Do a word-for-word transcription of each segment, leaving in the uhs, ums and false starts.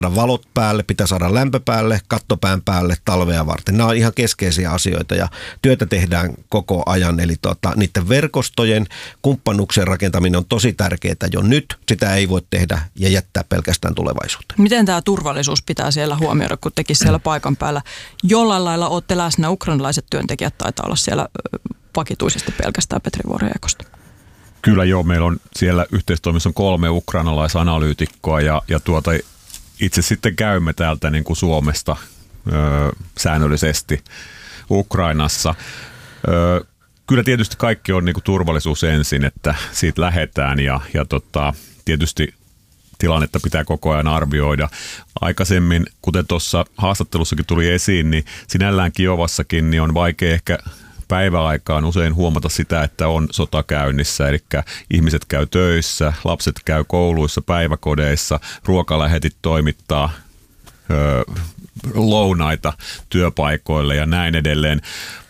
valot päälle, pitää saada lämpö päälle, kattopään päälle talvea varten. Nämä on ihan keskeisiä asioita ja työtä tehdään koko ajan. Eli tota, niiden verkostojen kumppanuuksien rakentaminen on tosi tärkeää jo nyt. Sitä ei voi tehdä ja jättää pelkästään tulevaisuuteen. Miten tämä turvallisuus pitää siellä huomioida, kun tekin siellä paikan päällä jollain lailla olette läsnä? Ukrainalaiset työntekijät taitaa olla siellä vakituisesti pelkästään Petri Vuoriaikosta. Kyllä joo, meillä on siellä yhteistoimissa on kolme ukrainalaisanalyytikkoa ja, ja tuota, itse sitten käymme täältä niin kuin Suomesta ö, säännöllisesti Ukrainassa. Ö, kyllä tietysti kaikki on niin kuin turvallisuus ensin, että siitä lähdetään ja, ja tota, tietysti tilannetta pitää koko ajan arvioida. Aikaisemmin, kuten tuossa haastattelussakin tuli esiin, niin sinällään Kiovassakin niin on vaikea ehkä päiväaikaan usein huomata sitä, että on sota käynnissä, eli ihmiset käy töissä, lapset käy kouluissa, päiväkodeissa, ruokalähetit toimittaa ö, lounaita työpaikoille ja näin edelleen.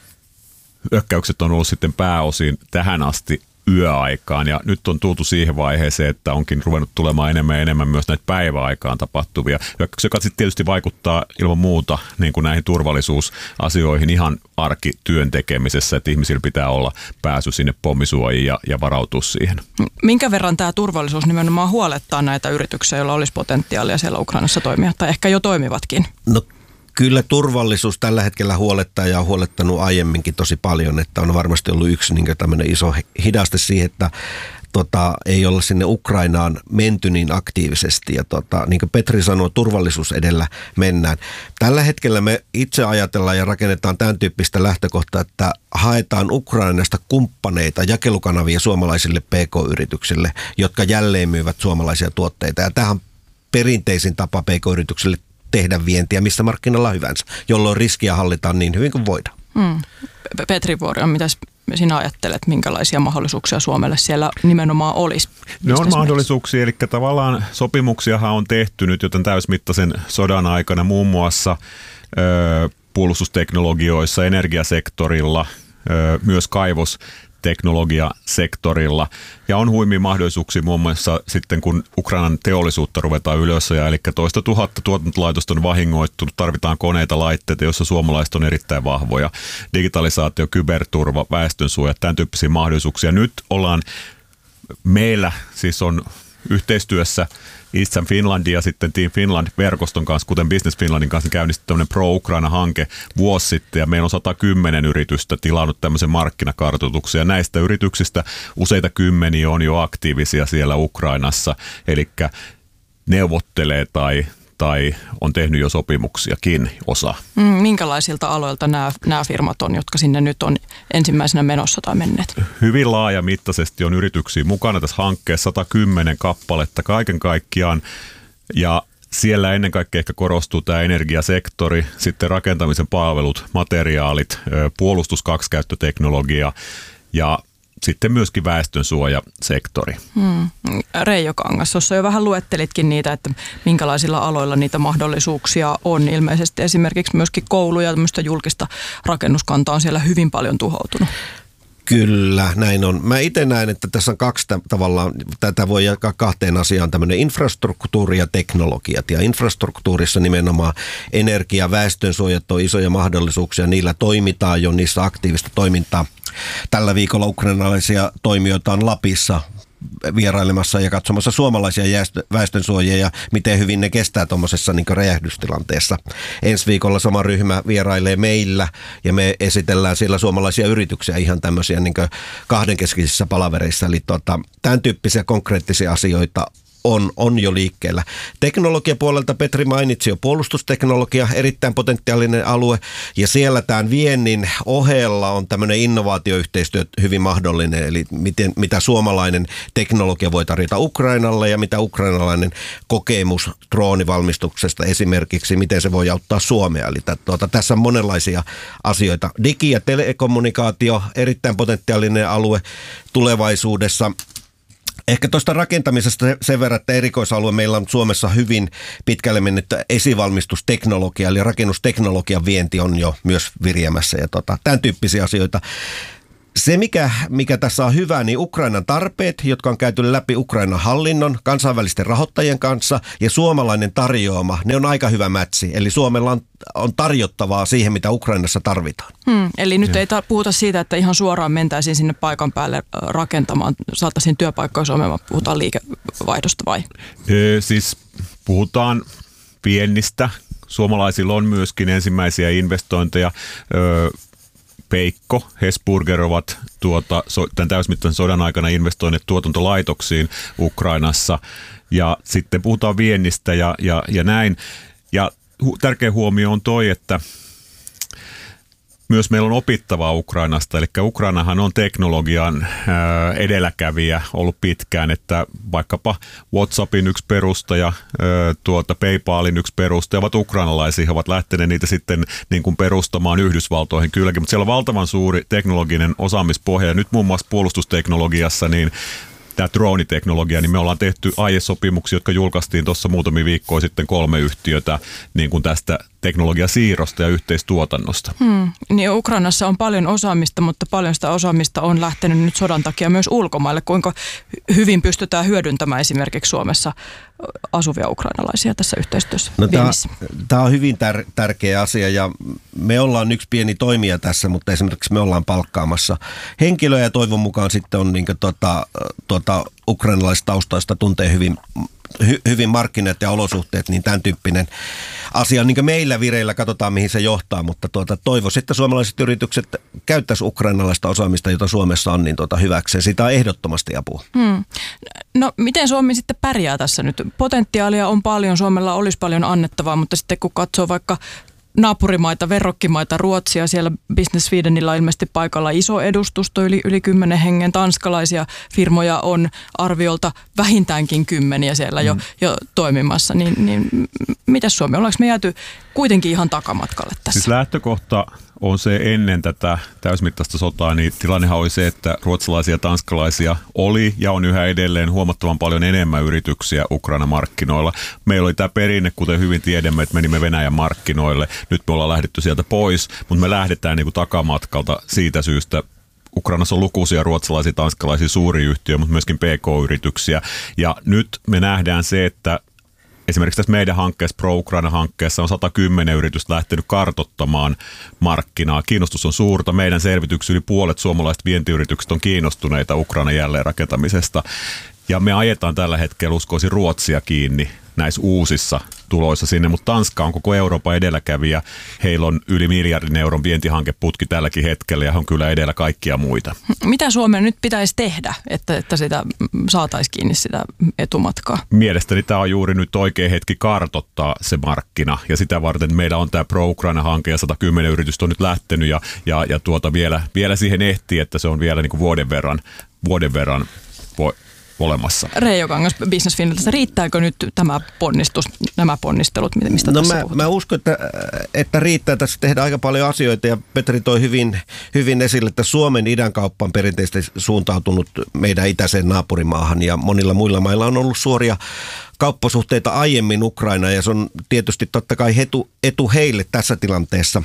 Hyökkäykset on ollut sitten pääosin tähän asti yöaikaan ja nyt on tultu siihen vaiheeseen, että onkin ruvennut tulemaan enemmän ja enemmän myös näitä päiväaikaan tapahtuvia, joka sitten tietysti vaikuttaa ilman muuta niin kuin näihin turvallisuusasioihin ihan arkityön tekemisessä, että ihmisillä pitää olla pääsy sinne pommisuojiin ja, ja varautua siihen. Minkä verran tämä turvallisuus nimenomaan huolettaa näitä yrityksiä, joilla olisi potentiaalia siellä Ukrainassa toimia tai ehkä jo toimivatkin? No. Kyllä turvallisuus tällä hetkellä huolettaa ja on huolettanut aiemminkin tosi paljon, että on varmasti ollut yksi niin tämmöinen iso hidaste siihen, että tota, ei olla sinne Ukrainaan menty niin aktiivisesti. Ja tota, niin kuin Petri sanoi, turvallisuus edellä mennään. Tällä hetkellä me itse ajatellaan ja rakennetaan tämän tyyppistä lähtökohtaa, että haetaan Ukrainasta kumppaneita, jakelukanavia suomalaisille P K-yrityksille, jotka jälleen myyvät suomalaisia tuotteita. Ja tähän perinteisin tapa P K-yrityksille tehdä vientiä missä markkinalla hyvänsä, jolloin riskiä hallitaan niin hyvin kuin voidaan. Hmm. Petri Vuori, mitä sinä ajattelet, minkälaisia mahdollisuuksia Suomelle siellä nimenomaan olisi? Ne on mahdollisuuksia, eli tavallaan sopimuksiahan on tehty nyt joten täysmittaisen sodan aikana muun muassa ö, puolustusteknologioissa, energiasektorilla, ö, myös kaivos teknologiasektorilla. Ja on huimia mahdollisuuksia muun muassa sitten, kun Ukrainan teollisuutta ruvetaan ylös, ja eli toista tuhatta tuotantolaitosta on vahingoittunut, tarvitaan koneita, laitteita, joissa suomalaiset on erittäin vahvoja. Digitalisaatio, kyberturva, väestönsuoja, tämän tyyppisiä mahdollisuuksia. Nyt ollaan, meillä siis on yhteistyössä Eastern Finland ja sitten Team Finland-verkoston kanssa, kuten Business Finlandin kanssa, käynnistetty tämmöinen Pro-Ukraina-hanke vuosi sitten, ja meillä on sata kymmenen yritystä tilannut tämmöisen markkinakartoituksen, ja näistä yrityksistä useita kymmeniä on jo aktiivisia siellä Ukrainassa, eli neuvottelee tai, tai on tehnyt jo sopimuksiakin osa. Mm, minkälaisilta aloilta nämä, nämä firmat on, jotka sinne nyt on ensimmäisenä menossa tai menneet? Hyvin laajamittaisesti on yrityksiä mukana tässä hankkeessa, sata kymmenen kappaletta kaiken kaikkiaan, ja siellä ennen kaikkea ehkä korostuu tämä energiasektori, sitten rakentamisen palvelut, materiaalit, puolustus kaksikäyttöteknologia ja sitten myöskin väestönsuojasektori. Hmm. Reijo Kangas, tuossa jo vähän luettelitkin niitä, että minkälaisilla aloilla niitä mahdollisuuksia on. Ilmeisesti esimerkiksi myöskin kouluja ja tämmöistä julkista rakennuskantaa on siellä hyvin paljon tuhoutunut. Kyllä, näin on. Mä itse näen, että tässä on kaksi tavallaan, tätä voi jakaa kahteen asiaan, tämmöinen infrastruktuuri ja teknologiat. Ja infrastruktuurissa nimenomaan energia, väestönsuojat on isoja mahdollisuuksia, niillä toimitaan jo, niissä aktiivista toimintaa. Tällä viikolla ukrainalaisia toimijoita on Lapissa vierailemassa ja katsomassa suomalaisia väestönsuojia ja miten hyvin ne kestää tuommoisessa niin räjähdystilanteessa. Ensi viikolla sama ryhmä vierailee meillä ja me esitellään siellä suomalaisia yrityksiä ihan tämmöisiä niin kahdenkeskisissä palavereissa. Eli tuota, tämän tyyppisiä konkreettisia asioita on, on jo liikkeellä. Teknologiapuolelta Petri mainitsi jo puolustusteknologia, erittäin potentiaalinen alue, ja siellä tämän viennin ohella on tämmöinen innovaatioyhteistyö hyvin mahdollinen, eli miten, mitä suomalainen teknologia voi tarjota Ukrainalle ja mitä ukrainalainen kokemus droonivalmistuksesta esimerkiksi, miten se voi auttaa Suomea. Eli tuota, tässä on monenlaisia asioita. Digi- ja telekommunikaatio, erittäin potentiaalinen alue tulevaisuudessa. Ehkä tuosta rakentamisesta sen verran, että erikoisalue meillä on Suomessa hyvin pitkälle mennyttä esivalmistusteknologia, eli rakennusteknologian vienti on jo myös viriämässä ja tota, tämän tyyppisiä asioita. Se, mikä, mikä tässä on hyvä, niin Ukrainan tarpeet, jotka on käyty läpi Ukrainan hallinnon, kansainvälisten rahoittajien kanssa ja suomalainen tarjoama, ne on aika hyvä mätsi. Eli Suomella on, on tarjottavaa siihen, mitä Ukrainassa tarvitaan. Hmm, eli nyt ja. ei ta- puhuta siitä, että ihan suoraan mentäisiin sinne paikan päälle rakentamaan, saataisiin työpaikkoja Suomeen, puhutaan liikevaihdosta vai? E, siis puhutaan viennistä. Suomalaisilla on myöskin ensimmäisiä investointeja. Öö, Peikko, Hesburger ovat tuota, tämän täysmittaisen sodan aikana investoineet tuotantolaitoksiin Ukrainassa ja sitten puhutaan viennistä ja, ja, ja näin. Ja hu- tärkeä huomio on toi, että myös meillä on opittavaa Ukrainasta, eli Ukrainahan on teknologian ää, edelläkävijä ollut pitkään, että vaikkapa WhatsAppin yksi perustaja, ää, tuota PayPalin yksi perustaja ovat ukrainalaisia, he ovat lähteneet niitä sitten niin kuin perustamaan Yhdysvaltoihin kylläkin, mutta siellä on valtavan suuri teknologinen osaamispohja ja nyt muun muassa puolustusteknologiassa niin tämä drooniteknologia, niin me ollaan tehty aiesopimuksia, jotka julkaistiin tuossa muutamia viikkoja sitten kolme yhtiötä niin kuin tästä teknologiasiirrosta ja yhteistuotannosta. Hmm. Niin Ukrainassa on paljon osaamista, mutta paljon sitä osaamista on lähtenyt nyt sodan takia myös ulkomaille. Kuinka hyvin pystytään hyödyntämään esimerkiksi Suomessa asuvia ukrainalaisia tässä yhteistyössä? No, tämä on hyvin tär- tärkeä asia ja me ollaan yksi pieni toimija tässä, mutta esimerkiksi me ollaan palkkaamassa henkilöjä ja toivon mukaan sitten on niin kuin, tuota, tuota, ukrainalaistaustaista tuntee hyvin hy, hyvin markkinat ja olosuhteet, niin tämän tyyppinen asia on niin kuin meillä vireillä, katsotaan mihin se johtaa, mutta tuota, toivoisin, että suomalaiset yritykset käyttäisivät ukrainalaista osaamista, jota Suomessa on, niin tuota, hyväkseen. Sitä on ehdottomasti apua. Hmm. No miten Suomi sitten pärjää tässä nyt? Potentiaalia on paljon, Suomella olisi paljon annettavaa, mutta sitten kun katsoo vaikka naapurimaita, verrokkimaita, Ruotsia, siellä Business Swedenillä on ilmeisesti paikalla iso edustusto, yli, yli kymmenen hengen, tanskalaisia firmoja on arviolta vähintäänkin kymmeniä siellä jo, mm. jo toimimassa, niin, niin mitäs Suomi, ollaanko me jääty kuitenkin ihan takamatkalle tässä? Siis lähtökohta on se ennen tätä täysmittaista sotaa, niin tilannehan oli se, että ruotsalaisia ja tanskalaisia oli ja on yhä edelleen huomattavan paljon enemmän yrityksiä Ukrainan markkinoilla. Meillä oli tämä perinne, kuten hyvin tiedämme, että menimme Venäjän markkinoille. Nyt me ollaan lähdetty sieltä pois, mutta me lähdetään niin kuin takamatkalta siitä syystä. Ukrainassa on lukuisia ruotsalaisia, tanskalaisia suuria yhtiöitä, mutta myöskin P K-yrityksiä. Ja nyt me nähdään se, että esimerkiksi tässä meidän hankkeessa, Pro-Ukraina-hankkeessa on sata kymmenen yritystä lähtenyt kartoittamaan markkinaa. Kiinnostus on suurta. Meidän selvityksessä yli puolet suomalaiset vientiyritykset on kiinnostuneita Ukrainan jälleenrakentamisesta. Ja me ajetaan tällä hetkellä, uskoisin, Ruotsia kiinni näissä uusissa tuloissa sinne, mutta Tanska on koko Euroopan edelläkävijä. Heillä on yli miljardin euron vientihankeputki tälläkin hetkellä ja he on kyllä edellä kaikkia muita. Mitä Suomen nyt pitäisi tehdä, että, että sitä saataisiin kiinni sitä etumatkaa? Mielestäni tämä on juuri nyt oikea hetki kartoittaa se markkina ja sitä varten meillä on tämä Pro-Ukraina-hanke ja sata kymmenen yritystä on nyt lähtenyt ja, ja, ja tuota vielä, vielä siihen ehtii, että se on vielä niin kuin vuoden verran, vuoden verran voi olemassa. Reijo Kangas Business Finlandista, riittääkö nyt tämä ponnistus, nämä ponnistelut, mistä no tässä mä, puhutaan? mä uskon, että, että riittää. Tässä tehdään aika paljon asioita ja Petri toi hyvin, hyvin esille, että Suomen idänkauppa on perinteisesti suuntautunut meidän itäiseen naapurimaahan ja monilla muilla mailla on ollut suoria kauppasuhteita aiemmin Ukrainaan ja se on tietysti totta kai etu, etu heille tässä tilanteessa.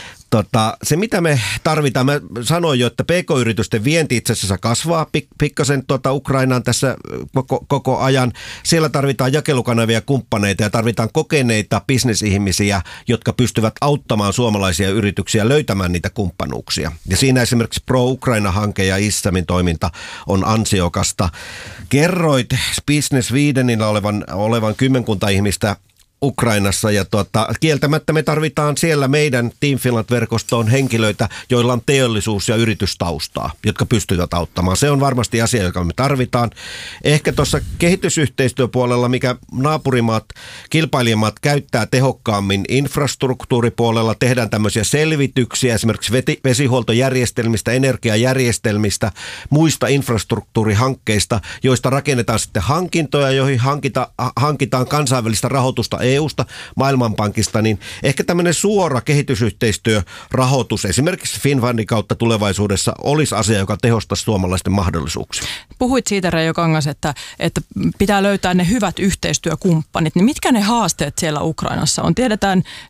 Tota, se mitä me tarvitaan, mä sanoin jo, että P K-yritysten vienti itse asiassa kasvaa pik- pikkasen tuota Ukrainaan tässä koko, koko ajan. Siellä tarvitaan jakelukanavia kumppaneita ja tarvitaan kokeneita bisnesihmisiä, jotka pystyvät auttamaan suomalaisia yrityksiä löytämään niitä kumppanuuksia. Ja siinä esimerkiksi Pro-Ukraina-hanke ja Issamin toiminta on ansiokasta. Kerroit Business Swedenillä olevan, olevan kymmenkunta ihmistä Ukrainassa ja tuota, kieltämättä me tarvitaan siellä meidän Team Finland-verkostoon henkilöitä, joilla on teollisuus- ja yritystaustaa, jotka pystyvät auttamaan. Se on varmasti asia, joka me tarvitaan. Ehkä tuossa kehitysyhteistyöpuolella, mikä naapurimaat, kilpailijamaat käyttää tehokkaammin infrastruktuuripuolella, tehdään tämmöisiä selvityksiä esimerkiksi vesihuoltojärjestelmistä, energiajärjestelmistä, muista infrastruktuurihankkeista, joista rakennetaan sitten hankintoja, joihin hankita, hankitaan kansainvälistä rahoitusta E U:sta, Maailmanpankista, niin ehkä tämmöinen suora kehitysyhteistyörahoitus esimerkiksi Finnfundin kautta tulevaisuudessa olisi asia, joka tehostaisi suomalaisten mahdollisuuksia. Puhuit siitä, Reijo Kangas, että, että pitää löytää ne hyvät yhteistyökumppanit, niin mitkä ne haasteet siellä Ukrainassa on? Tiedetään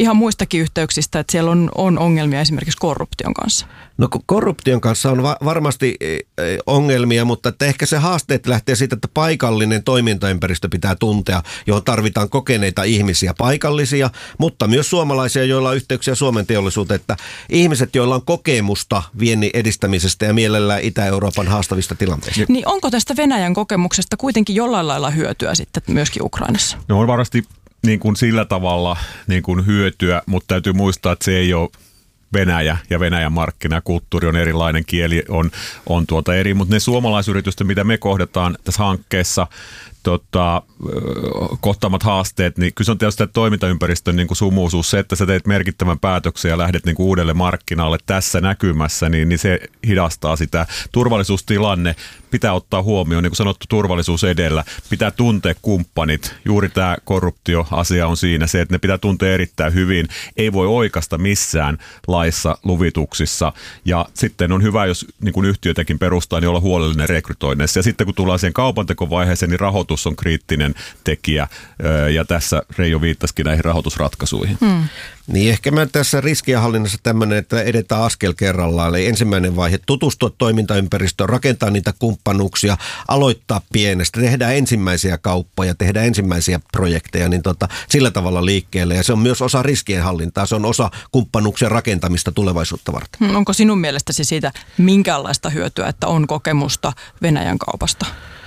ihan muistakin yhteyksistä, että siellä on, on ongelmia esimerkiksi korruption kanssa? No korruption kanssa on va- varmasti ongelmia, mutta että ehkä se haasteet lähtee siitä, että paikallinen toimintaympäristö pitää tuntea, johon tarvitaan kokeneita ihmisiä, paikallisia, mutta myös suomalaisia, joilla on yhteyksiä Suomen teollisuuteen, että ihmiset, joilla on kokemusta viennin edistämisestä ja mielellään Itä-Euroopan haastavista tilanteista. Niin onko tästä Venäjän kokemuksesta kuitenkin jollain lailla hyötyä sitten myöskin Ukrainassa? No on varmasti niin kuin sillä tavalla niin kuin hyötyä, mutta täytyy muistaa, että se ei ole Venäjä ja Venäjän markkinakulttuuri on erilainen, kieli on, on tuota eri, mutta ne suomalaisyritysten, mitä me kohdataan tässä hankkeessa, tota, kohtaamat haasteet, niin kyllä se on tietysti toimintaympäristön niin kuin sumuisuus, se, että sä teet merkittävän päätöksen ja lähdet niin kuin uudelle markkinalle tässä näkymässä, niin, niin se hidastaa sitä. Turvallisuustilanne pitää ottaa huomioon, niin kuin sanottu, turvallisuus edellä. Pitää tuntea kumppanit. Juuri tämä korruptioasia on siinä se, että ne pitää tuntea erittäin hyvin. Ei voi oikasta missään laissa, luvituksissa. Ja sitten on hyvä, jos niin kuin yhtiötäkin perustaa, niin olla huolellinen rekrytoinneissa. Ja sitten kun tullaan siihen kaupantekovaiheeseen, niin rahoitus on kriittinen tekijä. Ja tässä Reijo viittasikin näihin rahoitusratkaisuihin. Hmm. Niin ehkä mä tässä riskienhallinnassa tämmöinen, että edetään askel kerrallaan. Eli ensimmäinen vaihe, tutustua toimintaympäristöön, rakentaa niitä kumppanuuksia, aloittaa pienestä, tehdään ensimmäisiä kauppoja, tehdään ensimmäisiä projekteja, niin tota, sillä tavalla liikkeelle. Ja se on myös osa riskienhallintaa, se on osa kumppanuuksien rakentamista tulevaisuutta varten. Onko sinun mielestäsi siitä minkäänlaista hyötyä, että on kokemusta Venäjän kaupasta?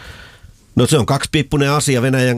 No se on kaksipiippunen asia. Venäjän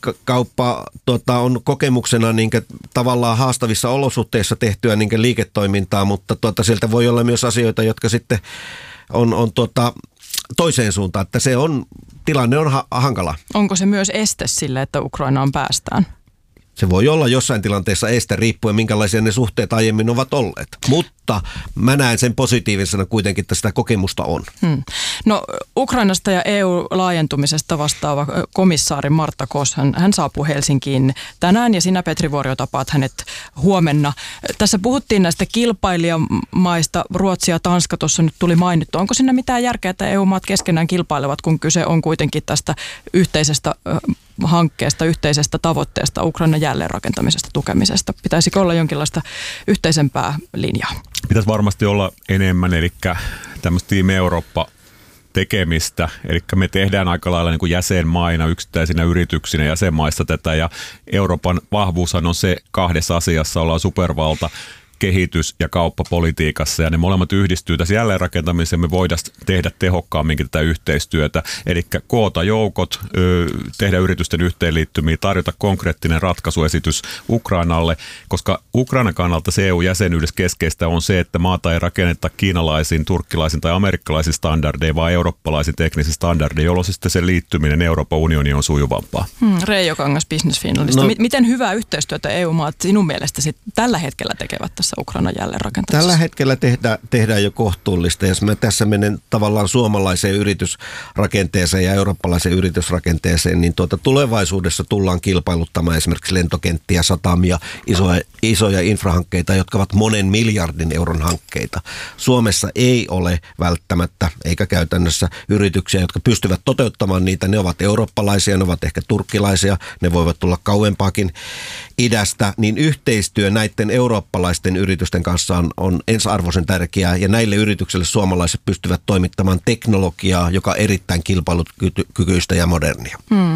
kauppa tota, on kokemuksena niin kuin, tavallaan haastavissa olosuhteissa tehtyä niin kuin, liiketoimintaa, mutta tota, sieltä voi olla myös asioita, jotka sitten on, on tota, toiseen suuntaan, että se on, tilanne on ha- hankala. Onko se myös este sille, että Ukrainaan päästään? Se voi olla jossain tilanteessa este riippuen, minkälaisia ne suhteet aiemmin ovat olleet. Mutta mä näen sen positiivisena kuitenkin, että sitä kokemusta on. Hmm. No Ukrainasta ja E U-laajentumisesta vastaava komissaari Martta Kos, hän, hän saapuu Helsinkiin tänään ja sinä Petri Vuorio tapaat hänet huomenna. Tässä puhuttiin näistä kilpailijamaista, Ruotsi ja Tanska tuossa nyt tuli mainittu. Onko siinä mitään järkeä, että E U-maat keskenään kilpailevat, kun kyse on kuitenkin tästä yhteisestä hankkeesta, yhteisestä tavoitteesta, Ukrainan jälleenrakentamisesta, tukemisesta? Pitäisikö olla jonkinlaista yhteisempää linjaa? Pitäisi varmasti olla enemmän, eli tämmöistä Team Eurooppa tekemistä, eli me tehdään aika lailla niin kuin jäsenmaina, yksittäisinä yrityksinä jäsenmaissa tätä, ja Euroopan vahvuushan on se kahdessa asiassa, ollaan supervalta, kehitys- ja kauppapolitiikassa, ja ne molemmat yhdistyy tässä jälleenrakentamiseen, me voidaan tehdä tehokkaamminkin tätä yhteistyötä, eli koota joukot, tehdä yritysten yhteenliittymiä, tarjota konkreettinen ratkaisuesitys Ukrainalle, koska Ukrainan kannalta se E U-jäsenyydessä keskeistä on se, että maata ei rakenneta kiinalaisin, turkkilaisin tai amerikkalaisin standardeja, vaan eurooppalaisin teknisin standardeja, jolloin sitten se liittyminen Euroopan unioniin on sujuvampaa. Hmm, Reijo Kangas Business Finlandista. No, M- miten hyvää yhteistyötä E U-maat sinun mielestäsi tällä hetkellä tekevät tässä Ukrainan jälleenrakentamisessa? Tällä hetkellä tehdä, tehdään jo kohtuullista. Jos mä tässä menen tavallaan suomalaiseen yritysrakenteeseen ja eurooppalaiseen yritysrakenteeseen, niin tuota tulevaisuudessa tullaan kilpailuttamaan esimerkiksi lentokenttiä, satamia, isoja, isoja infrahankkeita, jotka ovat monen miljardin euron hankkeita. Suomessa ei ole välttämättä eikä käytännössä yrityksiä, jotka pystyvät toteuttamaan niitä. Ne ovat eurooppalaisia, ne ovat ehkä turkkilaisia, ne voivat tulla kauempaakin idästä, niin yhteistyö näiden eurooppalaisten yritysten kanssa on, on ensiarvoisen tärkeää, ja näille yrityksille suomalaiset pystyvät toimittamaan teknologiaa, joka on erittäin kilpailukykyistä ja modernia. Hmm.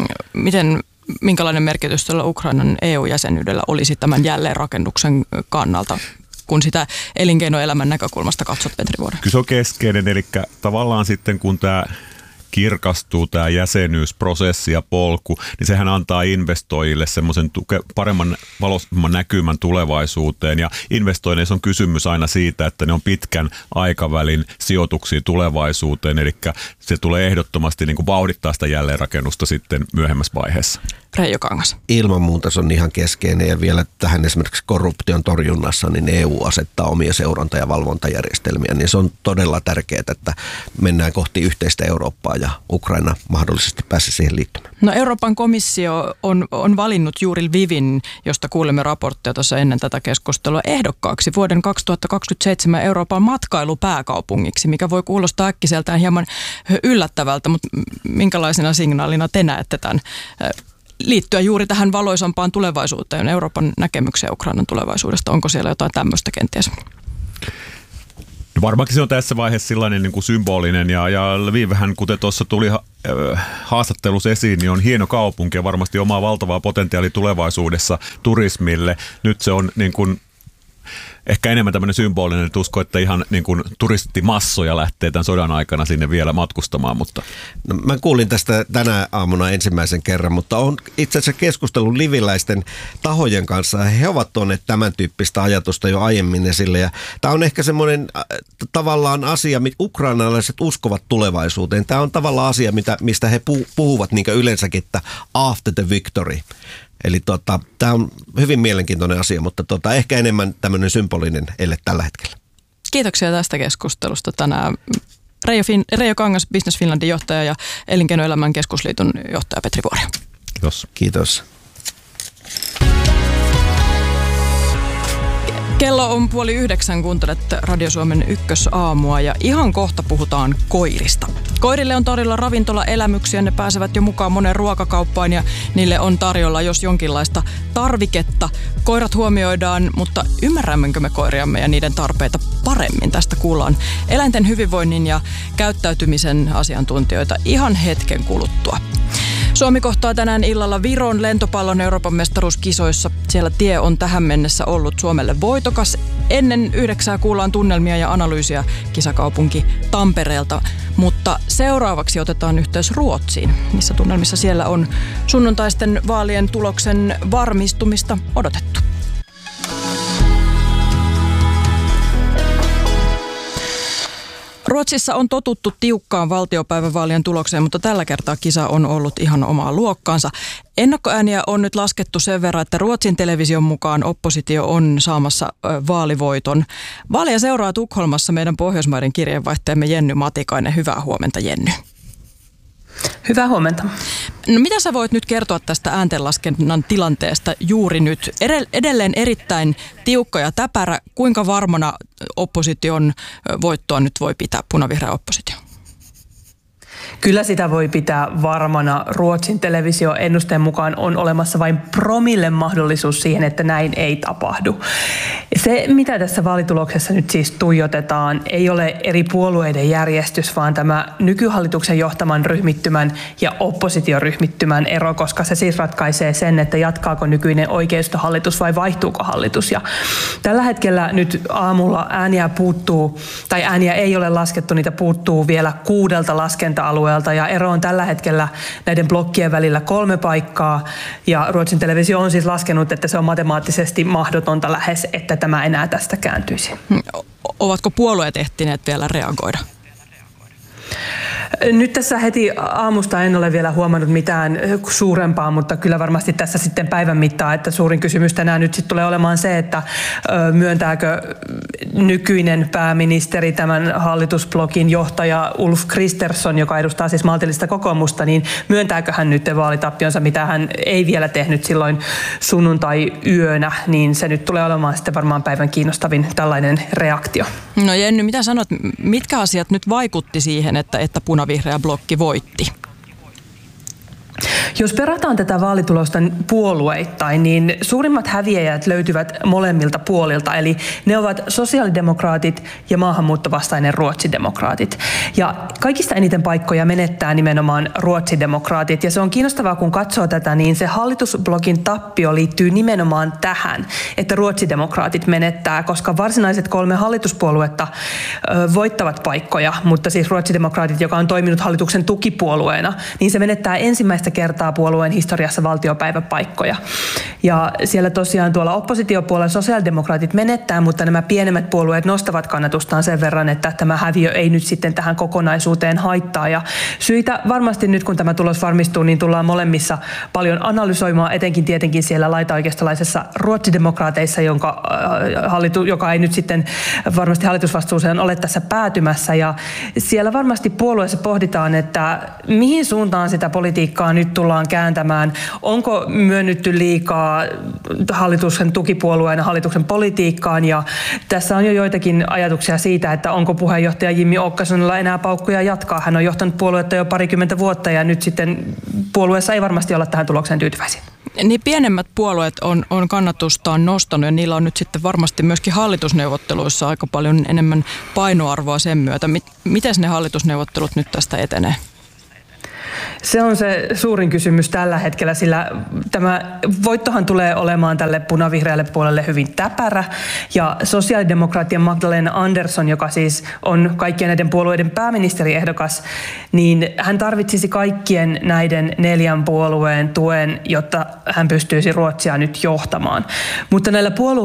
Miten, minkälainen merkitys tällä Ukrainan E U-jäsenyydellä olisi tämän jälleenrakennuksen kannalta, kun sitä elinkeinoelämän näkökulmasta katsot, Petri Vuorio? Kyllä se on keskeinen, eli tavallaan sitten kun tämä kirkastuu tämä jäsenyysprosessi ja polku, niin sehän antaa investoijille semmoisen tuke, paremman valoisamman näkymän tulevaisuuteen. Ja investoinneissa on kysymys aina siitä, että ne on pitkän aikavälin sijoituksia tulevaisuuteen, eli se tulee ehdottomasti niin kuin vauhdittaa sitä jälleenrakennusta sitten myöhemmässä vaiheessa. Reijo Kangas. Ilman muuta se on ihan keskeinen, ja vielä tähän esimerkiksi korruption torjunnassa, niin E U asettaa omia seuranta- ja valvontajärjestelmiä, niin se on todella tärkeää, että mennään kohti yhteistä Eurooppaa ja Ukraina mahdollisesti pääsee siihen liittymään. No Euroopan komissio on, on valinnut juuri Lvivin, josta kuulimme raportteja tuossa ennen tätä keskustelua, ehdokkaaksi vuoden kaksituhattakaksikymmentäseitsemän Euroopan matkailupääkaupungiksi, mikä voi kuulostaa äkkiseltään hieman yllättävältä, mutta minkälaisena signaalina te näette tämän liittyä juuri tähän valoisampaan tulevaisuuteen, Euroopan näkemykseen Ukrainan tulevaisuudesta. Onko siellä jotain tämmöistä kenties? No varmaankin se on tässä vaiheessa sellainen niin kuin symbolinen ja, ja Lvivhän, kuten tuossa tuli ha- haastattelussa esiin, niin on hieno kaupunki ja varmasti omaa valtavaa potentiaalia tulevaisuudessa turismille. Nyt se on niin kuin ehkä enemmän tämmöinen symbolinen, että usko, että ihan niin kuin turistimassoja lähtee tämän sodan aikana sinne vielä matkustamaan. Mutta. No, mä kuulin tästä tänä aamuna ensimmäisen kerran, mutta on itse asiassa keskustellut liviläisten tahojen kanssa. He ovat tuoneet tämän tyyppistä ajatusta jo aiemmin esille. Ja tämä on ehkä semmoinen äh, tavallaan asia, mitä ukrainalaiset uskovat tulevaisuuteen. Tämä on tavallaan asia, mitä, mistä he puhuvat niin kuin yleensäkin, että after the victory. Eli tota, tämä on hyvin mielenkiintoinen asia, mutta tota, ehkä enemmän tämmöinen symbolinen ele tällä hetkellä. Kiitoksia tästä keskustelusta tänään. Reijo, fin- Reijo Kangas, Business Finlandin johtaja ja Elinkeinoelämän keskusliiton johtaja Petri Vuorio. Kiitos. Kiitos. Kello on puoli yhdeksän, kuuntelet Radio Suomen ykkösaamua ja ihan kohta puhutaan koirista. Koirille on tarjolla ravintolaelämyksiä, ne pääsevät jo mukaan monen ruokakauppaan ja niille on tarjolla jos jonkinlaista tarviketta. Koirat huomioidaan, mutta ymmärrämmekö me koiriamme ja niiden tarpeita paremmin? Tästä kuullaan eläinten hyvinvoinnin ja käyttäytymisen asiantuntijoita ihan hetken kuluttua. Suomi kohtaa tänään illalla Viron lentopallon Euroopan mestaruuskisoissa. Siellä tie on tähän mennessä ollut Suomelle voitokas. Ennen yhdeksää kuullaan tunnelmia ja analyysiä kisakaupunki Tampereelta. Mutta seuraavaksi otetaan yhteys Ruotsiin. Missä tunnelmissa siellä on sunnuntaisten vaalien tuloksen varmistumista odotettu. Ruotsissa on totuttu tiukkaan valtiopäivävaalien tulokseen, mutta tällä kertaa kisa on ollut ihan omaa luokkaansa. Ennakkoääniä on nyt laskettu sen verran, että Ruotsin television mukaan oppositio on saamassa vaalivoiton. Vaaleja seuraa Tukholmassa meidän Pohjoismaiden kirjeenvaihtajamme Jenny Matikainen. Hyvää huomenta, Jenny. Hyvää huomenta. No mitä sä voit nyt kertoa tästä ääntenlaskennan tilanteesta juuri nyt? Edelleen erittäin tiukka ja täpärä. Kuinka varmana opposition voittoa nyt voi pitää punavihreä oppositio? Kyllä sitä voi pitää varmana. Ruotsin televisioennusteen mukaan on olemassa vain promille mahdollisuus siihen, että näin ei tapahdu. Se, mitä tässä vaalituloksessa nyt siis tuijotetaan, ei ole eri puolueiden järjestys, vaan tämä nykyhallituksen johtaman ryhmittymän ja oppositioryhmittymän ero, koska se siis ratkaisee sen, että jatkaako nykyinen oikeistohallitus vai vaihtuuko hallitus. Ja tällä hetkellä nyt aamulla ääniä puuttuu, tai ääniä ei ole laskettu, niitä puuttuu vielä kuudelta laskenta-alueelta. Ja ero on tällä hetkellä näiden blokkien välillä kolme paikkaa. Ja Ruotsin televisio on siis laskenut, että se on matemaattisesti mahdotonta lähes, että tämä enää tästä kääntyisi. Ovatko puolueet ehtineet vielä reagoida? Nyt tässä heti aamusta en ole vielä huomannut mitään suurempaa, mutta kyllä varmasti tässä sitten päivän mittaan, että suurin kysymys tänään nyt sitten tulee olemaan se, että myöntääkö nykyinen pääministeri, tämän hallitusblokin johtaja Ulf Kristersson, joka edustaa siis maltillista kokoomusta, niin myöntääkö hän nyt vaalitappionsa, mitä hän ei vielä tehnyt silloin sunnuntai-yönä, niin se nyt tulee olemaan sitten varmaan päivän kiinnostavin tällainen reaktio. No Jenny, mitä sanot, mitkä asiat nyt vaikutti siihen, että, että punavihreä blokki voitti? Jos perataan tätä vaalitulosta puolueittain, niin suurimmat häviäjät löytyvät molemmilta puolilta, eli ne ovat sosiaalidemokraatit ja maahanmuuttovastainen ruotsidemokraatit. Ja kaikista eniten paikkoja menettää nimenomaan ruotsidemokraatit, ja se on kiinnostavaa, kun katsoo tätä, niin se hallitusblokin tappio liittyy nimenomaan tähän, että ruotsidemokraatit menettää, koska varsinaiset kolme hallituspuoluetta ö, voittavat paikkoja, mutta siis ruotsidemokraatit, joka on toiminut hallituksen tukipuolueena, niin se menettää ensimmäistä kertaa puolueen historiassa valtiopäiväpaikkoja. Ja siellä tosiaan tuolla oppositiopuolella sosiaalidemokraatit menettää, mutta nämä pienemmät puolueet nostavat kannatustaan sen verran, että tämä häviö ei nyt sitten tähän kokonaisuuteen haittaa. Ja syitä varmasti nyt, kun tämä tulos varmistuu, niin tullaan molemmissa paljon analysoimaan, etenkin tietenkin siellä laitaoikeistolaisessa ruotsidemokraateissa, jonka, äh, hallitu, joka ei nyt sitten varmasti hallitusvastuuseen ole tässä päätymässä. Ja siellä varmasti puolueessa pohditaan, että mihin suuntaan sitä politiikkaa nyt tullaan ollaan kääntämään. Onko myönnytty liikaa hallituksen tukipuolueena hallituksen politiikkaan? Ja tässä on jo joitakin ajatuksia siitä, että onko puheenjohtaja Jimmy Åkessonilla enää paukkuja jatkaa. Hän on johtanut puoluetta jo parikymmentä vuotta ja nyt sitten puolueessa ei varmasti olla tähän tulokseen tyytyväisiä. Niin pienemmät puolueet on, on kannatustaan nostanut ja niillä on nyt sitten varmasti myöskin hallitusneuvotteluissa aika paljon enemmän painoarvoa sen myötä. Miten ne hallitusneuvottelut nyt tästä etenee? Se on se suurin kysymys tällä hetkellä, sillä tämä voittohan tulee olemaan tälle punavihreälle puolelle hyvin täpärä. Ja sosiaalidemokraattien Magdalena Andersson, joka siis on kaikkien näiden puolueiden pääministeriehdokas, niin hän tarvitsisi kaikkien näiden neljän puolueen tuen, jotta hän pystyisi Ruotsia nyt johtamaan. Mutta näillä puolueilla